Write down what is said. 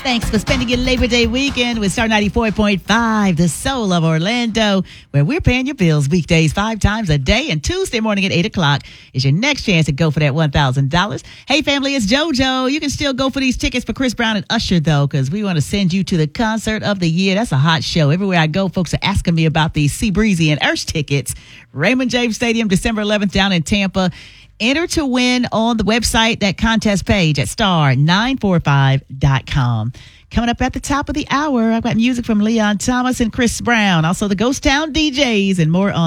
Thanks for spending your Labor Day weekend with Star 94.5, the soul of Orlando, where we're paying your bills weekdays 5 times a day, and Tuesday morning at 8 o'clock is your next chance to go for that $1,000. Hey, family, it's JoJo. You can still go for these tickets for Chris Brown and Usher, though, because we want to send you to the concert of the year. That's a hot show. Everywhere I go, folks are asking me about these Sea Breezy and Ursh tickets. Raymond James Stadium, December 11th down in Tampa. Enter to win on the website, that contest page at star945.com. Coming up at the top of the hour, I've got music from Leon Thomas and Chris Brown, also the Ghost Town DJs, and more on